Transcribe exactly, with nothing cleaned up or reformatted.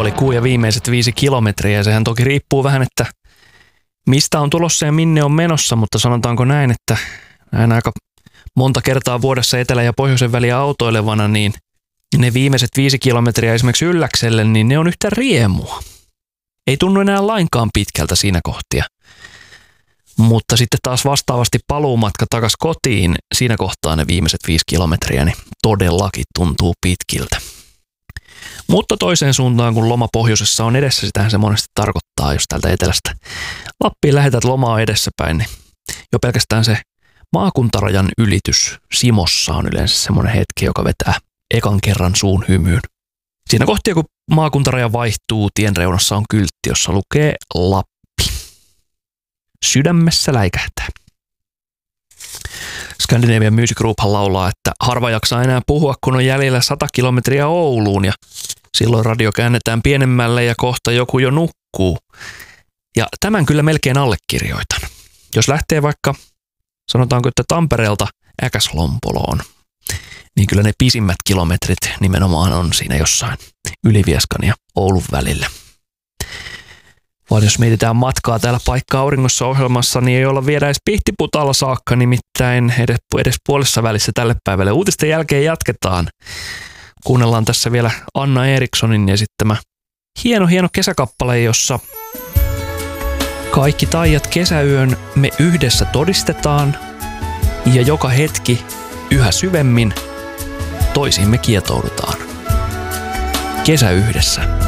puolikuu ja viimeiset viisi kilometriä. Sehän toki riippuu vähän, että mistä on tulossa ja minne on menossa, mutta sanotaanko näin, että näin aika monta kertaa vuodessa etelä- ja pohjoisen väliä autoilevana, niin ne viimeiset viisi kilometriä esimerkiksi Ylläkselle, niin ne on yhtä riemua. Ei tunnu enää lainkaan pitkältä siinä kohtia. Mutta sitten taas vastaavasti paluumatka takaisin kotiin, siinä kohtaa ne viimeiset viisi kilometriä, niin todellakin tuntuu pitkiltä. Mutta toiseen suuntaan, kun loma pohjoisessa on edessä, sitähän se monesti tarkoittaa, jos täältä etelästä Lappiin lähetät lomaa edessäpäin, niin jo pelkästään se maakuntarajan ylitys Simossa on yleensä semmoinen hetki, joka vetää ekan kerran suun hymyyn. Siinä kohtia, kun maakuntaraja vaihtuu, tien reunassa on kyltti, jossa lukee Lappi. Sydämessä läikähtää. Scandinavian Music Grouphan laulaa, että harva jaksaa enää puhua, kun on jäljellä sata kilometriä Ouluun ja silloin radio käännetään pienemmälle ja kohta joku jo nukkuu. Ja tämän kyllä melkein allekirjoitan. Jos lähtee vaikka, sanotaanko, että Tampereelta Äkäslompoloon, niin kyllä ne pisimmät kilometrit nimenomaan on siinä jossain Ylivieskan ja Oulun välillä. Vaan jos mietitään matkaa täällä Paikka auringossa -ohjelmassa, niin ei olla vielä edes Pihtiputaalla saakka, nimittäin edes, edes puolessa välissä tälle päivälle. Uutisten jälkeen jatketaan. Kuunnellaan tässä vielä Anna Erikssonin esittämä hieno, hieno kesäkappale, jossa kaikki taijat kesäyön me yhdessä todistetaan ja joka hetki yhä syvemmin toisiimme kietoudutaan. Kesä yhdessä.